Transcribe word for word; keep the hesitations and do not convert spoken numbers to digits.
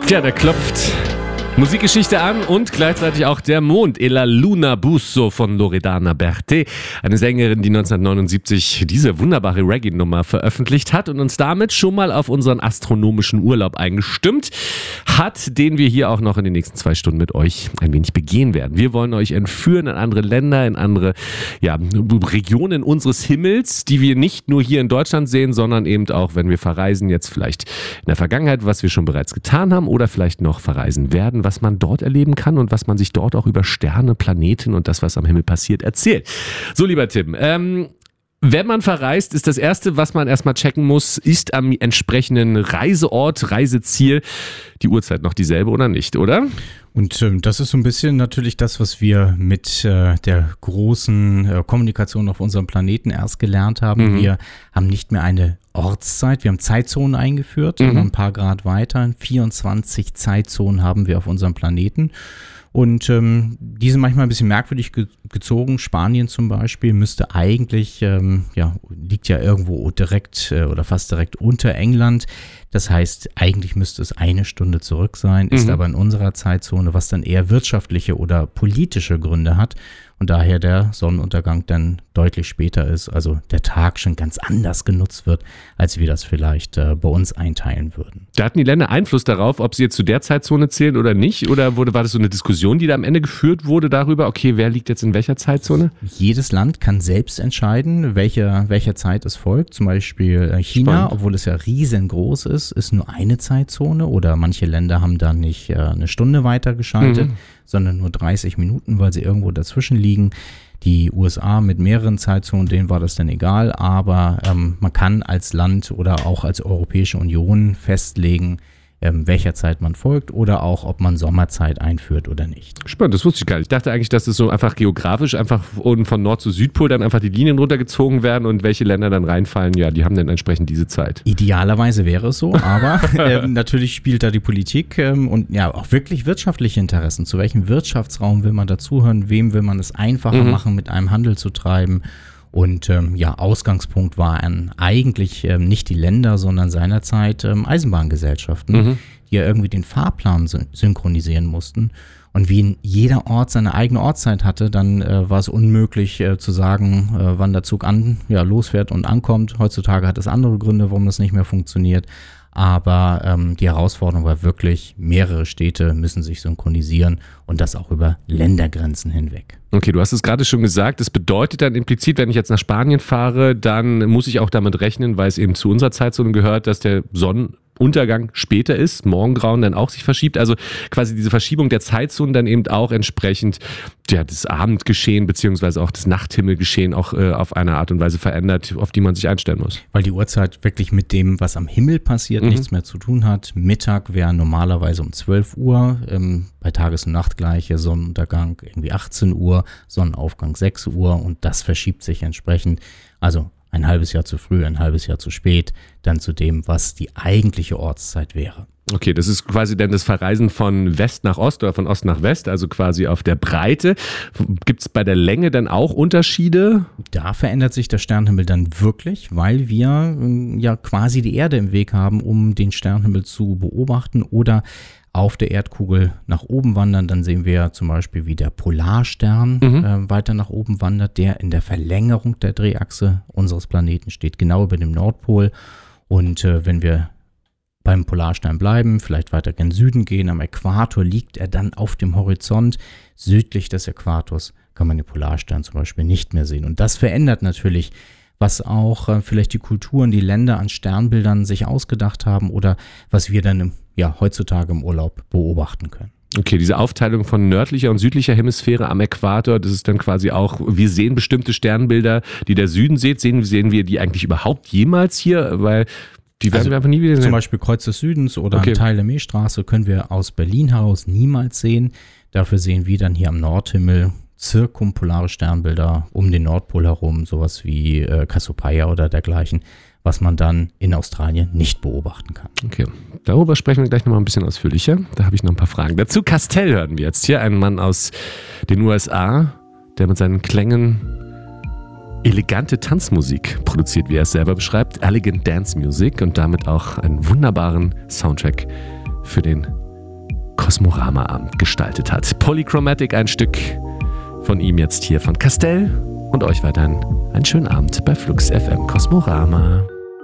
Tja, da klopft Musikgeschichte an und gleichzeitig auch der Mond. E la Luna Busso von Loredana Bertè, eine Sängerin, die neunzehnhundertneunundsiebzig diese wunderbare Reggae-Nummer veröffentlicht hat und uns damit schon mal auf unseren astronomischen Urlaub eingestimmt hat, den wir hier auch noch in den nächsten zwei Stunden mit euch ein wenig begehen werden. Wir wollen euch entführen in andere Länder, in andere ja, Regionen unseres Himmels, die wir nicht nur hier in Deutschland sehen, sondern eben auch, wenn wir verreisen, jetzt vielleicht in der Vergangenheit, was wir schon bereits getan haben oder vielleicht noch verreisen werden, was man dort erleben kann und was man sich dort auch über Sterne, Planeten und das, was am Himmel passiert, erzählt. So, lieber Tim, ähm, wenn man verreist, ist das Erste, was man erstmal checken muss, ist am entsprechenden Reiseort, Reiseziel die Uhrzeit noch dieselbe oder nicht, oder? Und ähm, das ist so ein bisschen natürlich das, was wir mit äh, der großen äh, Kommunikation auf unserem Planeten erst gelernt haben. Mhm. Wir haben nicht mehr eine Ortszeit, wir haben Zeitzonen eingeführt, mhm. ein paar Grad weiter. vierundzwanzig Zeitzonen haben wir auf unserem Planeten. Und ähm, die sind manchmal ein bisschen merkwürdig ge- gezogen. Spanien zum Beispiel müsste eigentlich, ähm, ja, liegt ja irgendwo direkt äh, oder fast direkt unter England. Das heißt, eigentlich müsste es eine Stunde zurück sein, ist mhm. aber in unserer Zeitzone, was dann eher wirtschaftliche oder politische Gründe hat. Und daher der Sonnenuntergang dann deutlich später ist, also der Tag schon ganz anders genutzt wird, als wir das vielleicht äh, bei uns einteilen würden. Da hatten die Länder Einfluss darauf, ob sie jetzt zu der Zeitzone zählen oder nicht? Oder wurde, war das so eine Diskussion, die da am Ende geführt wurde darüber, okay, wer liegt jetzt in welcher Zeitzone? Jedes Land kann selbst entscheiden, welcher, welcher Zeit es folgt. Zum Beispiel China, Spannend. Obwohl es ja riesengroß ist, ist nur eine Zeitzone. Oder manche Länder haben da nicht äh, eine Stunde weiter geschaltet, mhm. sondern nur dreißig Minuten, weil sie irgendwo dazwischen liegen. Die U S A mit mehreren Zeitzonen, denen war das dann egal, aber ähm, man kann als Land oder auch als Europäische Union festlegen, ähm, welcher Zeit man folgt oder auch, ob man Sommerzeit einführt oder nicht. Spannend, das wusste ich gar nicht. Ich dachte eigentlich, dass es so einfach geografisch einfach von Nord zu Südpol dann einfach die Linien runtergezogen werden und welche Länder dann reinfallen, ja, die haben dann entsprechend diese Zeit. Idealerweise wäre es so, aber ähm, natürlich spielt da die Politik ähm, und ja auch wirklich wirtschaftliche Interessen. Zu welchem Wirtschaftsraum will man dazuhören? Wem will man es einfacher mhm. machen, mit einem Handel zu treiben? Und ähm, ja, Ausgangspunkt waren eigentlich ähm, nicht die Länder, sondern seinerzeit ähm, Eisenbahngesellschaften, mhm. die ja irgendwie den Fahrplan syn- synchronisieren mussten. Und wie jeder Ort seine eigene Ortszeit hatte, dann äh, war es unmöglich äh, zu sagen, äh, wann der Zug an, ja, losfährt und ankommt. Heutzutage hat es andere Gründe, warum das nicht mehr funktioniert. Aber ähm, die Herausforderung war wirklich, mehrere Städte müssen sich synchronisieren und das auch über Ländergrenzen hinweg. Okay, du hast es gerade schon gesagt, das bedeutet dann implizit, wenn ich jetzt nach Spanien fahre, dann muss ich auch damit rechnen, weil es eben zu unserer Zeitzone gehört, dass der Sonnenuntergang später ist, Morgengrauen dann auch sich verschiebt, also quasi diese Verschiebung der Zeitzonen dann eben auch entsprechend ja, das Abendgeschehen beziehungsweise auch das Nachthimmelgeschehen auch äh, auf eine Art und Weise verändert, auf die man sich einstellen muss. Weil die Uhrzeit wirklich mit dem, was am Himmel passiert, mhm. nichts mehr zu tun hat. Mittag wäre normalerweise um zwölf Uhr, ähm, bei Tages- und Nachtgleiche, Sonnenuntergang irgendwie achtzehn Uhr, Sonnenaufgang sechs Uhr und das verschiebt sich entsprechend. Also ein halbes Jahr zu früh, ein halbes Jahr zu spät, dann zu dem, was die eigentliche Ortszeit wäre. Okay, das ist quasi dann das Verreisen von West nach Ost oder von Ost nach West, also quasi auf der Breite. Gibt es bei der Länge dann auch Unterschiede? Da verändert sich der Sternenhimmel dann wirklich, weil wir ja quasi die Erde im Weg haben, um den Sternenhimmel zu beobachten oder auf der Erdkugel nach oben wandern. Dann sehen wir zum Beispiel, wie der Polarstern mhm. äh, weiter nach oben wandert, der in der Verlängerung der Drehachse unseres Planeten steht, genau über dem Nordpol. Und äh, wenn wir beim Polarstern bleiben, vielleicht weiter gen Süden gehen, am Äquator liegt er dann auf dem Horizont. Südlich des Äquators kann man den Polarstern zum Beispiel nicht mehr sehen. Und das verändert natürlich, was auch äh, vielleicht die Kulturen, die Länder an Sternbildern sich ausgedacht haben oder was wir dann im, ja, heutzutage im Urlaub beobachten können. Okay, diese Aufteilung von nördlicher und südlicher Hemisphäre am Äquator, das ist dann quasi auch, wir sehen bestimmte Sternbilder, die der Süden sieht, sehen, sehen wir die eigentlich überhaupt jemals hier, weil die werden also wir einfach nie wieder sehen. Zum Beispiel Kreuz des Südens oder okay. ein Teil der Milchstraße können wir aus Berlin heraus niemals sehen. Dafür sehen wir dann hier am Nordhimmel zirkumpolare Sternbilder um den Nordpol herum, sowas wie äh, Cassiopeia oder dergleichen, was man dann in Australien nicht beobachten kann. Okay, darüber sprechen wir gleich nochmal ein bisschen ausführlicher. Da habe ich noch ein paar Fragen dazu. Castell hören wir jetzt hier, ein Mann aus den U S A, der mit seinen Klängen elegante Tanzmusik produziert, wie er es selber beschreibt, Elegant Dance Music und damit auch einen wunderbaren Soundtrack für den Kosmorama-Abend gestaltet hat. Polychromatic, ein Stück von ihm jetzt hier von Castell. Und euch weiterhin einen schönen Abend bei Flux F M Kosmorama.